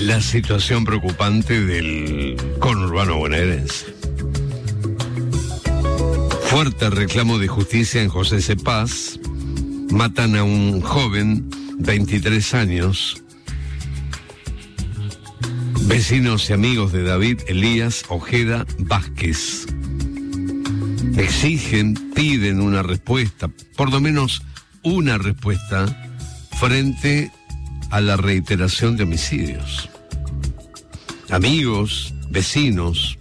La situación preocupante del conurbano bonaerense. Fuerte reclamo de justicia en José C. Paz. Matan a un joven, 23 años. Vecinos y amigos de David Elías Ojeda Vázquez piden una respuesta, por lo menos una respuesta, frente a la reiteración de homicidios. Amigos, vecinos.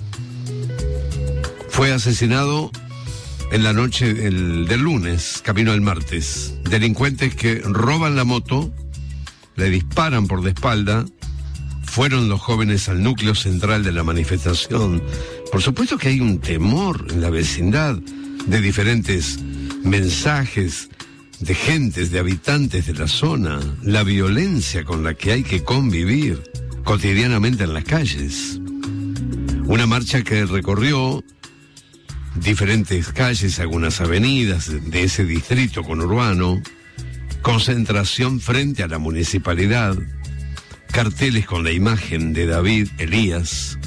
Fue asesinado en la noche del lunes, camino al martes. Delincuentes que roban la moto, le disparan por la espalda. Fueron los jóvenes al núcleo central de la manifestación. Por supuesto que hay un temor en la vecindad de diferentes mensajes de gentes, de habitantes de la zona, la violencia con la que hay que convivir cotidianamente en las calles. Una marcha que recorrió diferentes calles, algunas avenidas de ese distrito conurbano, concentración frente a la municipalidad, carteles con la imagen de David Elías.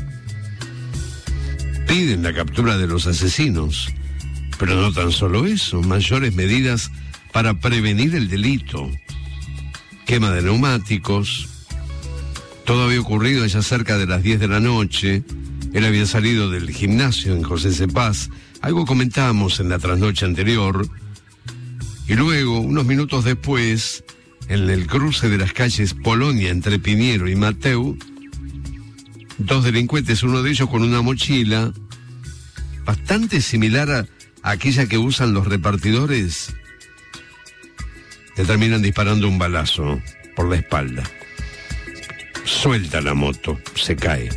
Piden la captura de los asesinos, pero no tan solo eso, mayores medidas para prevenir el delito. Quema de neumáticos. Todo había ocurrido ya cerca de las 10 de la noche. Él había salido del gimnasio en José C. Paz. Algo comentábamos en la trasnoche anterior. Y luego, unos minutos después, en el cruce de las calles Polonia entre Piñero y Mateu, dos delincuentes, uno de ellos con una mochila bastante similar a aquella que usan los repartidores, le terminan disparando un balazo por la espalda. Suelta la moto, se cae.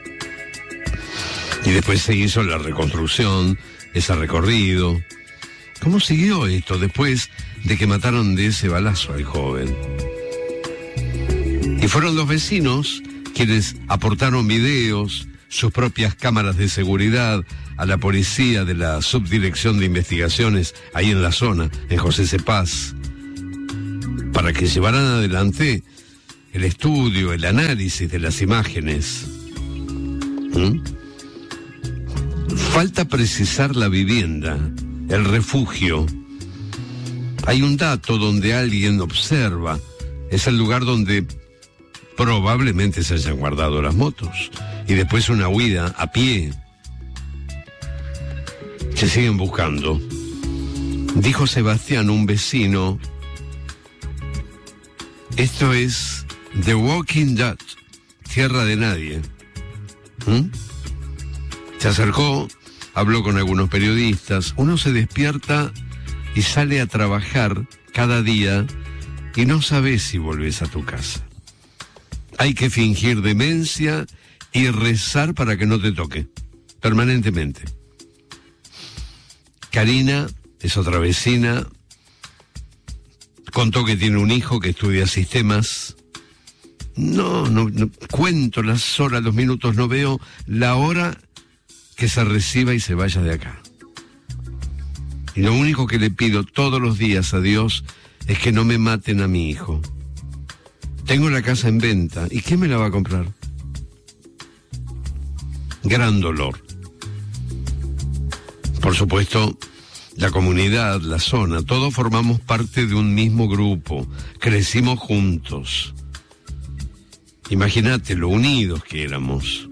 Y después se hizo la reconstrucción, ese recorrido. ¿Cómo siguió esto después de que mataron de ese balazo al joven? Y fueron los vecinos quienes aportaron videos, sus propias cámaras de seguridad a la policía de la Subdirección de Investigaciones ahí en la zona, en José C. Paz, para que llevaran adelante el estudio, el análisis de las imágenes. Falta precisar la vivienda, el refugio. Hay un dato donde alguien observa, es el lugar donde probablemente se hayan guardado las motos, y después una huida a pie. Se siguen buscando. Dijo Sebastián, un vecino, esto es The Walking Dead, tierra de nadie. Se acercó, habló con algunos periodistas. Uno se despierta y sale a trabajar cada día y no sabes si volvés a tu casa. Hay que fingir demencia y rezar para que no te toque, permanentemente. Karina es otra vecina, contó que tiene un hijo que estudia sistemas. No cuento las horas, los minutos, no veo la hora que se reciba y se vaya de acá. Y lo único que le pido todos los días a Dios es que no me maten a mi hijo. Tengo la casa en venta, ¿y quién me la va a comprar? Gran dolor. Por supuesto, la comunidad, la zona, todos formamos parte de un mismo grupo, crecimos juntos. Imagínate lo unidos que éramos.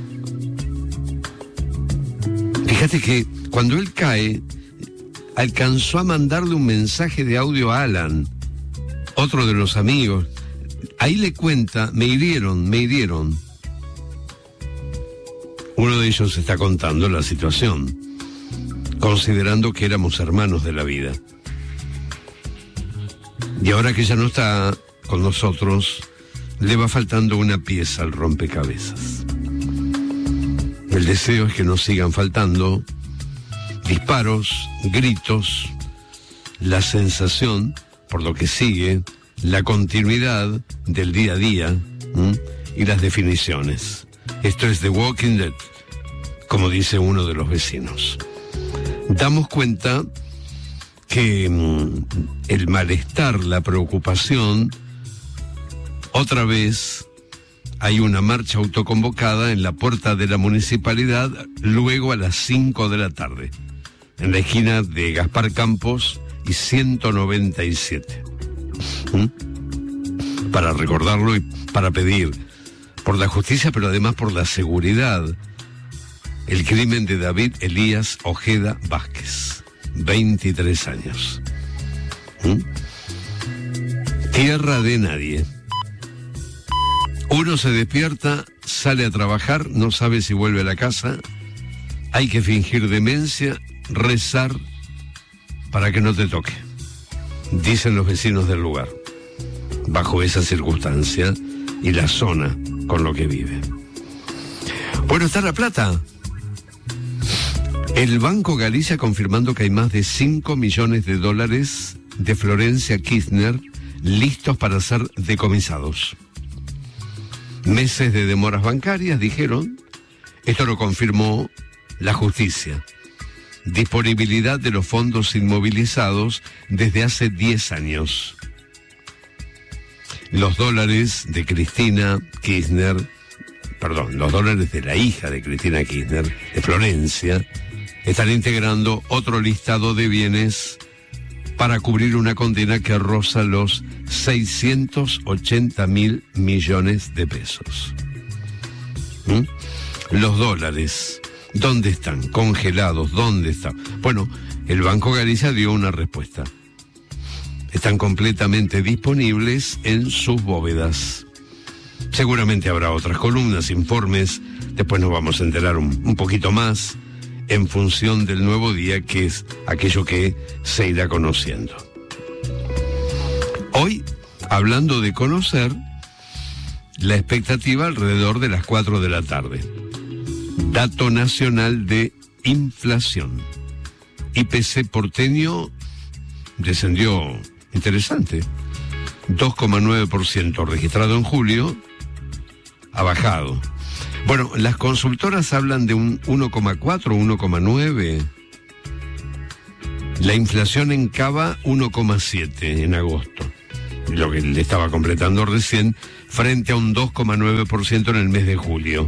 Fíjate que cuando él cae, alcanzó a mandarle un mensaje de audio a Alan, otro de los amigos. Ahí le cuenta, me hirieron. Uno de ellos está contando la situación, considerando que éramos hermanos de la vida. Y ahora que ya no está con nosotros, le va faltando una pieza al rompecabezas. El deseo es que nos sigan faltando disparos, gritos, la sensación, por lo que sigue, la continuidad del día a día y las definiciones. Esto es The Walking Dead, como dice uno de los vecinos. Damos cuenta que el malestar, la preocupación, otra vez hay una marcha autoconvocada en la puerta de la municipalidad luego a las 5 de la tarde, en la esquina de Gaspar Campos y 197. Para recordarlo y para pedir por la justicia, pero además por la seguridad, el crimen de David Elías Ojeda Vázquez, 23 años. Tierra de nadie. Uno se despierta, sale a trabajar, no sabe si vuelve a la casa, hay que fingir demencia, rezar para que no te toque, dicen los vecinos del lugar, bajo esa circunstancia y la zona con lo que vive. Bueno, está La Plata. El Banco Galicia confirmando que hay más de 5 millones de dólares de Florencia Kirchner listos para ser decomisados. Meses de demoras bancarias, dijeron. Esto lo confirmó la justicia. Disponibilidad de los fondos inmovilizados desde hace 10 años. Los dólares de Cristina Kirchner, los dólares de la hija de Cristina Kirchner, de Florencia, están integrando otro listado de bienes para cubrir una condena que roza los 680.000 millones de pesos. Los dólares, ¿dónde están? Congelados, ¿dónde están? Bueno, el Banco Galicia dio una respuesta. Están completamente disponibles en sus bóvedas. Seguramente habrá otras columnas, informes, después nos vamos a enterar un poquito más en función del nuevo día, que es aquello que se irá conociendo. Hoy, hablando de conocer, la expectativa alrededor de las 4 de la tarde. Dato nacional de inflación. IPC porteño descendió, interesante, 2,9% registrado en julio, ha bajado. Bueno, las consultoras hablan de un 1,4, 1,9. La inflación en Cava, 1,7 en agosto. Lo que le estaba completando recién, frente a un 2,9% en el mes de julio.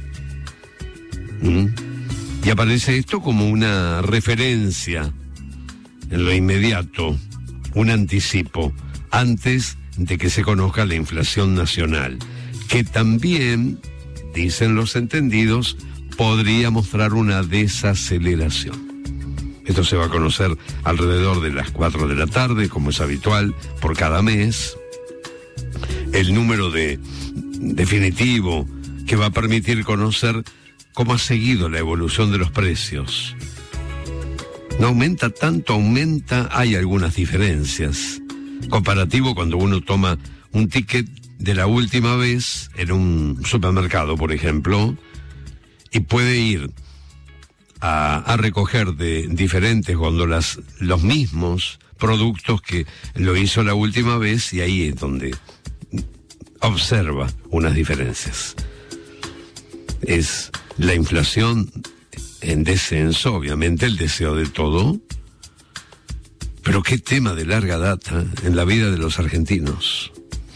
Y aparece esto como una referencia en lo inmediato, un anticipo, antes de que se conozca la inflación nacional, que también, dicen los entendidos, podría mostrar una desaceleración. Esto se va a conocer alrededor de las 4 de la tarde, como es habitual, por cada mes. El número definitivo que va a permitir conocer cómo ha seguido la evolución de los precios. No aumenta tanto, aumenta, hay algunas diferencias. Comparativo cuando uno toma un ticket de la última vez en un supermercado, por ejemplo, y puede ir a recoger de diferentes góndolas los mismos productos que lo hizo la última vez, y ahí es donde observa unas diferencias. Es la inflación en descenso, obviamente, el deseo de todo, pero qué tema de larga data en la vida de los argentinos.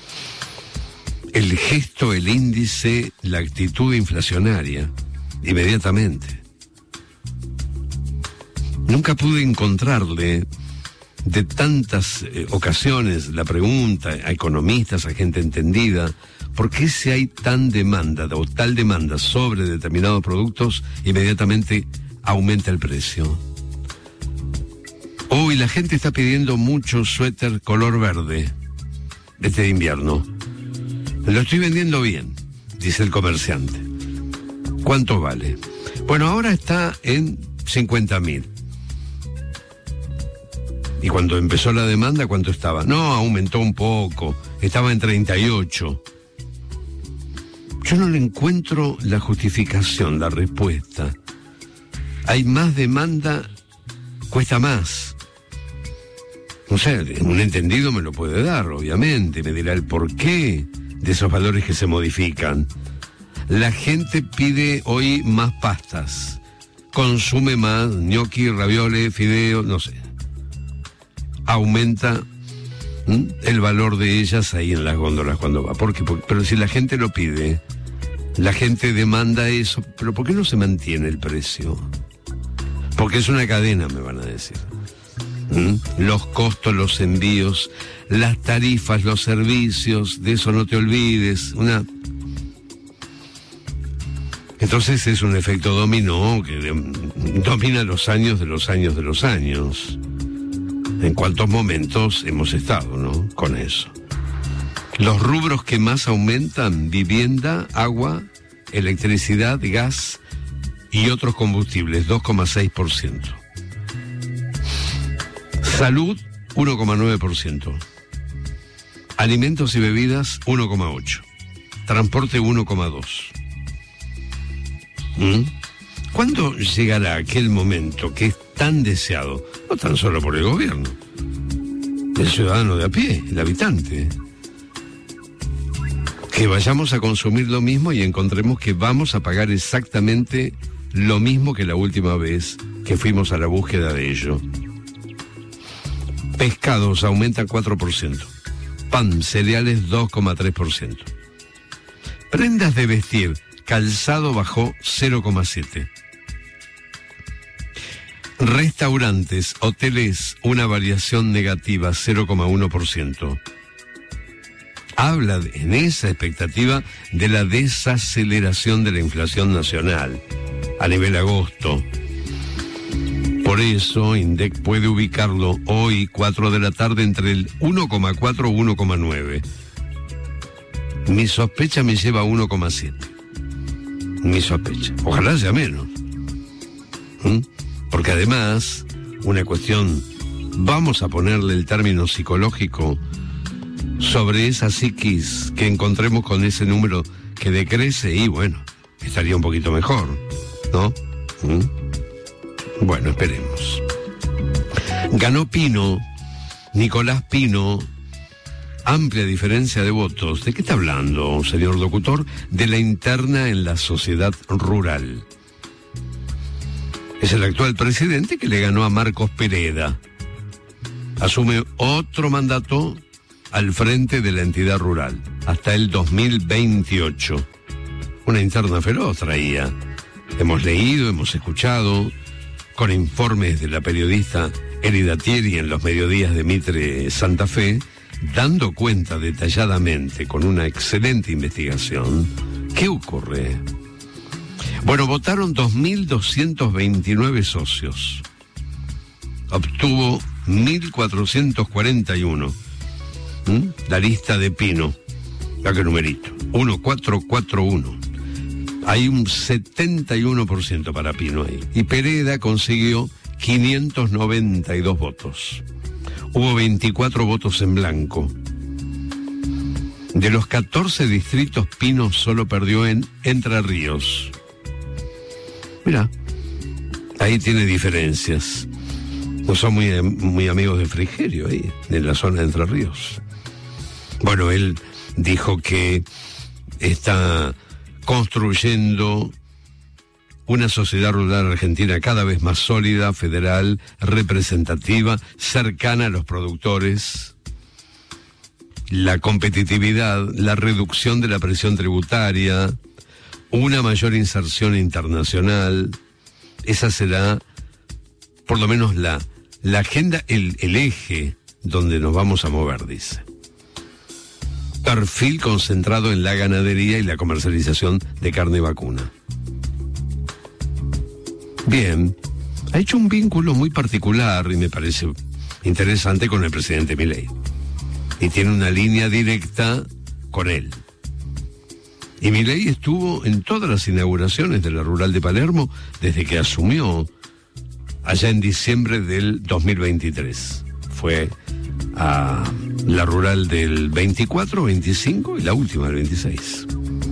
El gesto, el índice, la actitud inflacionaria, inmediatamente. Nunca pude encontrarle de tantas ocasiones la pregunta a economistas, a gente entendida, ¿por qué si hay tal demanda sobre determinados productos, inmediatamente aumenta el precio? Hoy la gente está pidiendo mucho suéter color verde este invierno. Lo estoy vendiendo bien, dice el comerciante. ¿Cuánto vale? Bueno, ahora está en 50.000. ¿Y cuando empezó la demanda, cuánto estaba? No, aumentó un poco, estaba en 38. Yo no le encuentro la justificación, la respuesta. Hay más demanda, cuesta más. No sé, un entendido me lo puede dar, obviamente, me dirá el porqué de esos valores que se modifican. La gente pide hoy más pastas, consume más gnocchi, ravioles, fideos, no sé. Aumenta el valor de ellas ahí en las góndolas cuando va. ¿Por qué? Pero si la gente lo pide, la gente demanda eso, pero ¿por qué no se mantiene el precio? Porque es una cadena, me van a decir. Los costos, los envíos, las tarifas, los servicios, de eso no te olvides. Entonces es un efecto dominó que domina los años de los años de los años. En cuántos momentos hemos estado, ¿no? Con eso. Los rubros que más aumentan: vivienda, agua, electricidad, gas y otros combustibles, 2,6%. Salud, 1,9%. Alimentos y bebidas, 1,8%. Transporte, 1,2%. ¿Cuándo llegará aquel momento que es tan deseado, no tan solo por el gobierno, el ciudadano de a pie, el habitante? Que vayamos a consumir lo mismo y encontremos que vamos a pagar exactamente lo mismo que la última vez que fuimos a la búsqueda de ello. Pescados aumenta 4%. Pan, cereales 2,3%. Prendas de vestir, calzado bajó 0,7%. Restaurantes, hoteles, una variación negativa, 0,1%. Habla en esa expectativa de la desaceleración de la inflación nacional a nivel agosto. Por eso, INDEC puede ubicarlo hoy, 4 de la tarde, entre el 1,4 y 1,9. Mi sospecha me lleva a 1,7. Mi sospecha. Ojalá sea menos. Porque además, una cuestión, vamos a ponerle el término psicológico sobre esa psiquis que encontremos con ese número que decrece y bueno, estaría un poquito mejor, ¿no? Bueno, esperemos. Ganó Pino, Nicolás Pino, amplia diferencia de votos. ¿De qué está hablando, señor locutor? De la interna en la sociedad rural. Es el actual presidente que le ganó a Marcos Pereda. Asume otro mandato al frente de la entidad rural, hasta el 2028. Una interna feroz traía. Hemos leído, hemos escuchado, con informes de la periodista Elida Thierry en los mediodías de Mitre Santa Fe, dando cuenta detalladamente, con una excelente investigación, ¿qué ocurre? Bueno, votaron 2.229 socios. Obtuvo 1.441. La lista de Pino. Ya que numerito. 1441. Hay un 71% para Pino ahí. Y Pereda consiguió 592 votos. Hubo 24 votos en blanco. De los 14 distritos, Pino solo perdió en Entre Ríos. Mira, ahí tiene diferencias. No son muy amigos de Frigerio ahí, en la zona de Entre Ríos. Bueno, él dijo que está construyendo una sociedad rural argentina cada vez más sólida, federal, representativa, cercana a los productores. La competitividad, la reducción de la presión tributaria, una mayor inserción internacional. Esa será, por lo menos, la agenda, el eje donde nos vamos a mover, dice. Perfil concentrado en la ganadería y la comercialización de carne vacuna. Bien, ha hecho un vínculo muy particular y me parece interesante con el presidente Milei. Y tiene una línea directa con él. Y Milei estuvo en todas las inauguraciones de la Rural de Palermo desde que asumió allá en diciembre del 2023. Fue a la Rural del 24, 25 y la última del 26.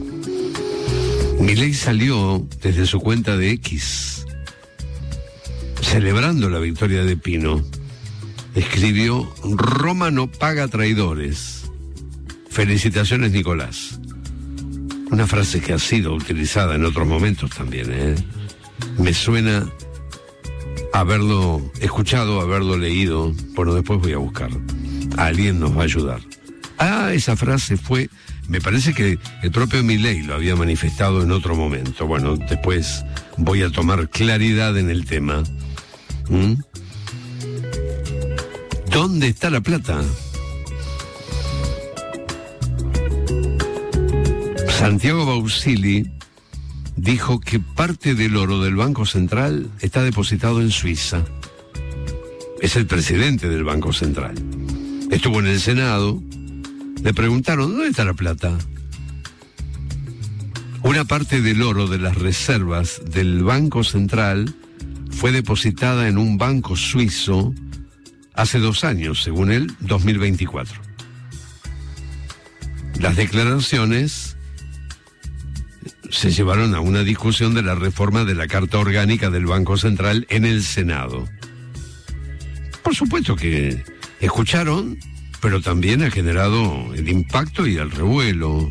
Milei salió desde su cuenta de X, celebrando la victoria de Pino. Escribió: Roma no paga traidores. Felicitaciones, Nicolás. Una frase que ha sido utilizada en otros momentos también, ¿eh? Me suena haberlo escuchado, haberlo leído. Bueno, después voy a buscar. alguien nos va a ayudar. Esa frase fue, me parece que el propio Milei lo había manifestado en otro momento. Bueno, después voy a tomar claridad en el tema. ¿Dónde está la plata? Santiago Bausili dijo que parte del oro del Banco Central está depositado en Suiza. Es el presidente del Banco Central. Estuvo en el Senado. Le preguntaron, ¿dónde está la plata? Una parte del oro de las reservas del Banco Central fue depositada en un banco suizo hace 2 años, según él, 2024. Las declaraciones se llevaron a una discusión de la reforma de la Carta Orgánica del Banco Central en el Senado. Por supuesto que escucharon, pero también ha generado el impacto y el revuelo.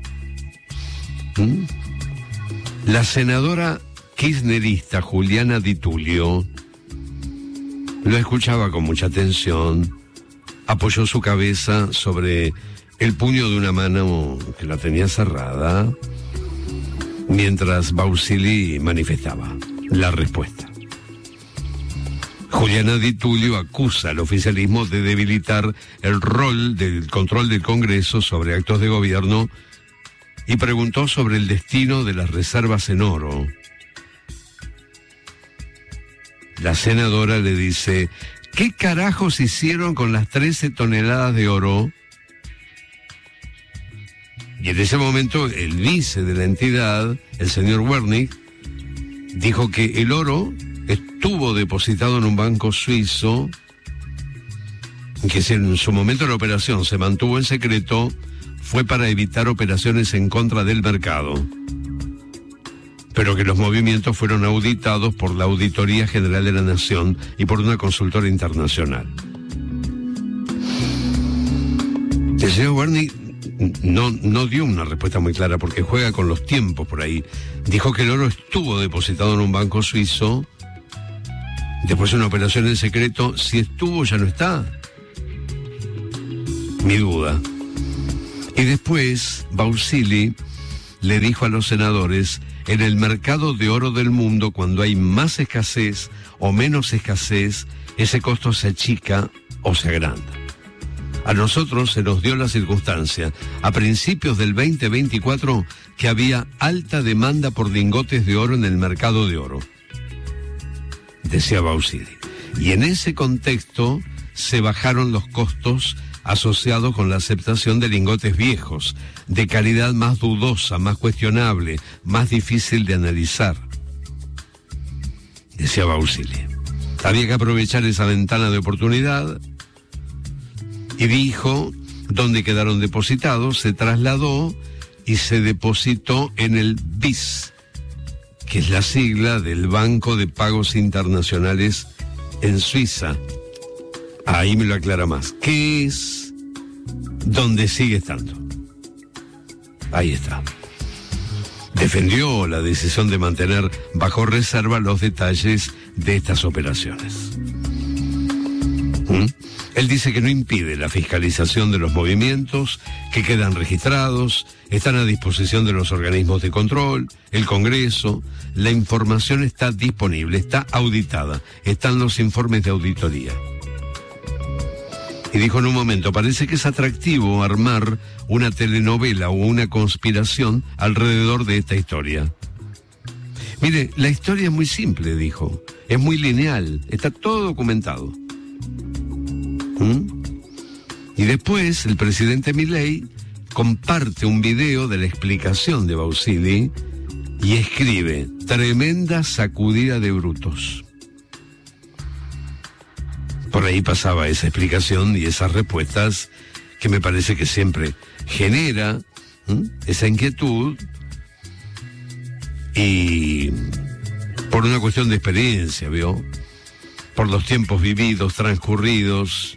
La senadora kirchnerista Juliana Di Tulio lo escuchaba con mucha atención, apoyó su cabeza sobre el puño de una mano que la tenía cerrada, mientras Bausili manifestaba la respuesta. Juliana Di Tulio acusa al oficialismo de debilitar el rol del control del Congreso sobre actos de gobierno y preguntó sobre el destino de las reservas en oro. La senadora le dice, ¿qué carajos hicieron con las 13 toneladas de oro? Y en ese momento el vice de la entidad, el señor Wernick, dijo que el oro estuvo depositado en un banco suizo, que si en su momento la operación se mantuvo en secreto, fue para evitar operaciones en contra del mercado, pero que los movimientos fueron auditados por la Auditoría General de la Nación y por una consultora internacional. El señor Wernick no dio una respuesta muy clara porque juega con los tiempos por ahí. Dijo que el oro estuvo depositado en un banco suizo, después de una operación en secreto. Si estuvo, ya no está. Mi duda. Y después Bausili le dijo a los senadores, en el mercado de oro del mundo, cuando hay más escasez o menos escasez, ese costo se achica o se agranda. A nosotros se nos dio la circunstancia, a principios del 2024, que había alta demanda por lingotes de oro en el mercado de oro, decía Bausili. Y en ese contexto se bajaron los costos asociados con la aceptación de lingotes viejos, de calidad más dudosa, más cuestionable, más difícil de analizar, decía Bausili. Había que aprovechar esa ventana de oportunidad. Y dijo, donde quedaron depositados, se trasladó y se depositó en el BIS, que es la sigla del Banco de Pagos Internacionales en Suiza. Ahí me lo aclara más. ¿Qué es? ¿Dónde sigue estando? Ahí está. Defendió la decisión de mantener bajo reserva los detalles de estas operaciones. Él dice que no impide la fiscalización de los movimientos, que quedan registrados, están a disposición de los organismos de control, el Congreso, la información está disponible, está auditada, están los informes de auditoría. Y dijo en un momento, parece que es atractivo armar una telenovela o una conspiración alrededor de esta historia. Mire, la historia es muy simple, dijo, es muy lineal, está todo documentado. Y después el presidente Milei comparte un video de la explicación de Bausili y escribe, tremenda sacudida de brutos. Por ahí pasaba esa explicación y esas respuestas que me parece que siempre genera esa inquietud, y por una cuestión de experiencia, ¿vio? Por los tiempos vividos, transcurridos.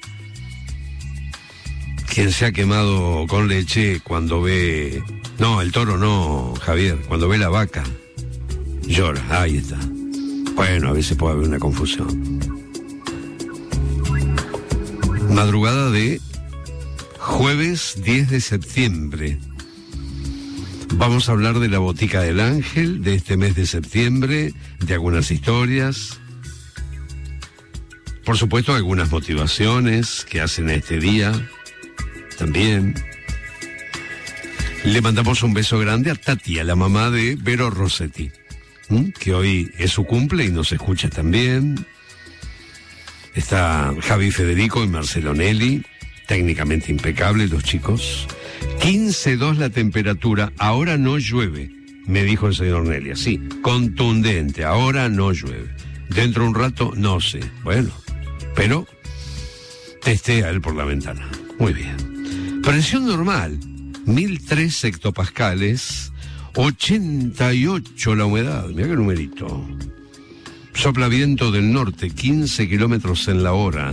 Quien se ha quemado con leche cuando ve... No, el toro no, Javier. Cuando ve la vaca, llora. Ahí está. Bueno, a veces puede haber una confusión. Madrugada de Jueves 10 de septiembre. Vamos a hablar de la Botica del Ángel de este mes de septiembre, de algunas historias. Por supuesto, algunas motivaciones que hacen a este día también. Le mandamos un beso grande a Tati, a la mamá de Vero Rossetti, que hoy es su cumple y nos escucha también. Está Javi Federico y Marcelo Nelly, técnicamente impecables los chicos. 15.2 la temperatura, ahora no llueve, me dijo el señor Nelly, así, contundente, ahora no llueve. Dentro de un rato, no sé, bueno, pero testea él por la ventana. Muy bien. Presión normal, 1003 hectopascales, 88 la humedad, mira qué numerito. Sopla viento del norte, 15 kilómetros en la hora.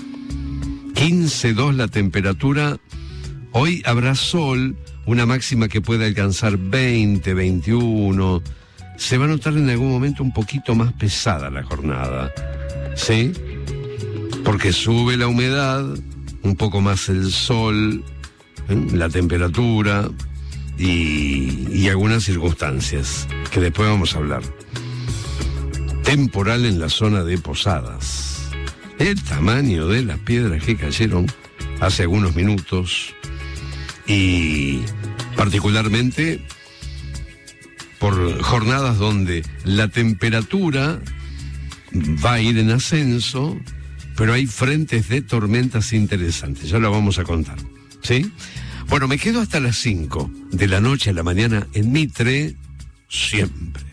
15.2 la temperatura. Hoy habrá sol, una máxima que puede alcanzar 20, 21. Se va a notar en algún momento un poquito más pesada la jornada, ¿sí? Porque sube la humedad, un poco más el sol, la temperatura y algunas circunstancias que después vamos a hablar. Temporal en la zona de Posadas. El tamaño de las piedras que cayeron hace algunos minutos y particularmente por jornadas donde la temperatura va a ir en ascenso, pero hay frentes de tormentas interesantes, ya lo vamos a contar, ¿sí? Bueno, me quedo hasta las 5 de la noche a la mañana en Mitre, siempre.